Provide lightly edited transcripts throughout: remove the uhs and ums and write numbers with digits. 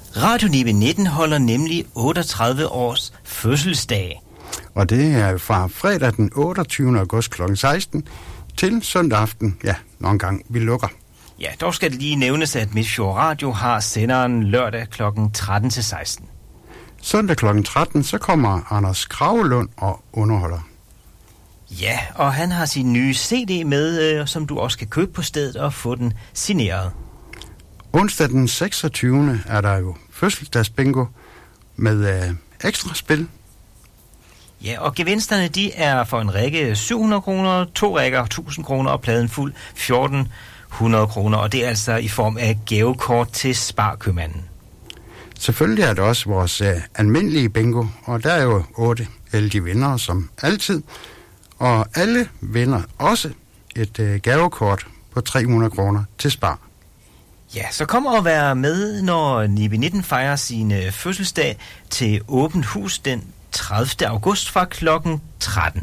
Radio Nibe 19 holder nemlig 38 års fødselsdag. Og det er fra fredag den 28. august kl. 16 til søndag aften, ja, når en gang vi lukker. Ja, dog skal det lige nævnes, at Midtfjord Radio har senderen lørdag kl. 13 til 16. Søndag kl. 13, så kommer Anders Kragelund og underholder. Ja, og han har sin nye CD med, som du også kan købe på stedet og få den signeret. Onsdag den 26. er der jo fødselsdagsbingo med ekstra spil. Ja, og gevinsterne de er for en række 700 kroner, 2 rækker 1000 kroner og pladen fuld 1400 kroner. Og det er altså i form af gavekort til Sparkøbmanden. Selvfølgelig er det også vores almindelige bingo, og der er jo 8 heldige vindere som altid. Og alle vinder også et gavekort på 300 kroner til Spar. Ja, så kom og vær med, når Nibe 19 fejrer sin fødselsdag til åbent hus den 30. august fra klokken 13.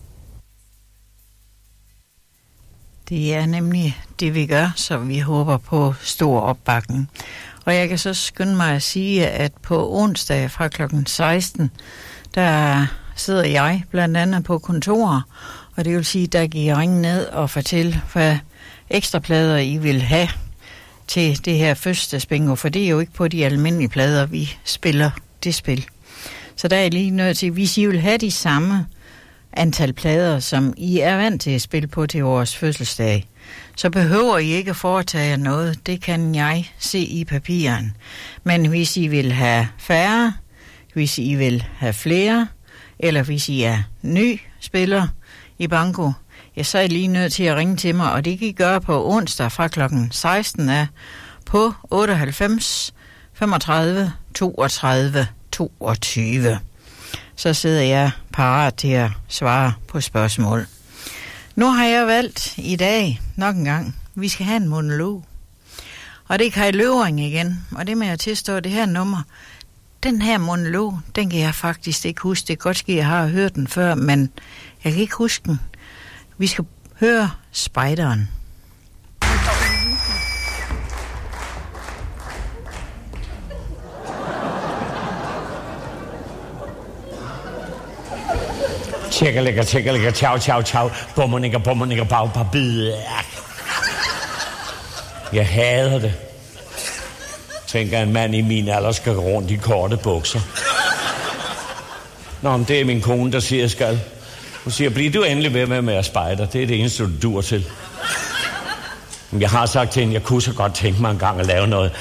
Det er nemlig det, vi gør, så vi håber på stor opbakning. Og jeg kan så skynde mig at sige, at på onsdag fra klokken 16, der sidder jeg blandt andet på kontoret, og det vil sige, der kan I ringe ned og fortælle, hvad ekstra plader I vil have til det her fødselsdagsbingo, for det er jo ikke på de almindelige plader, vi spiller det spil. Så der er jeg lige nødt til, hvis I vil have de samme antal plader, som I er vant til at spille på til vores fødselsdag, så behøver I ikke at foretage jer noget. Det kan jeg se i papiren. Men hvis I vil have færre, hvis I vil have flere, eller hvis I er ny spiller i banko, ja, så er I lige nødt til at ringe til mig, og det kan I gøre på onsdag fra klokken 16 af på 98 35 32 22. Så sidder jeg parat til at svare på spørgsmål. Nu har jeg valgt i dag, nok en gang, vi skal have en monolog. Og det er Kai Løvring igen, og det med at tilstå det her nummer. Den her monolog, den kan jeg faktisk ikke huske. Det kan godt ske, jeg har hørt den før, men jeg kan ikke huske den. Vi skal høre Spejderen. Tjekkelækker, ciao, bommernikker, bag. Jeg hader det. Tænker, en mand i min alder skal gå rundt i korte bukser. Nå, men det er min kone, der siger, jeg skal. Hun siger, bliv du endelig ved med at spejder. Det er det eneste, du dur til. Men jeg har sagt til hende, jeg kunne så godt tænke mig en gang at lave noget